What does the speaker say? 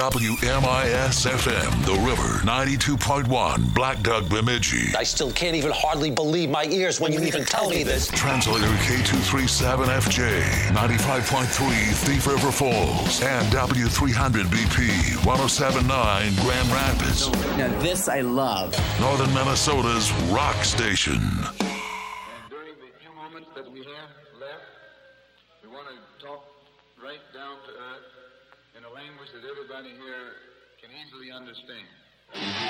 WMIS-FM, The River, 92.1, Black Duck, Bemidji. I still can't even hardly believe my ears when you even tell me this. Translator K237FJ, 95.3, Thief River Falls, and W300BP, 107.9, Grand Rapids. Now this I love. Northern Minnesota's rock station. And during the few moments that we have left, we want to talk right down to earth in a language that everybody here can easily understand.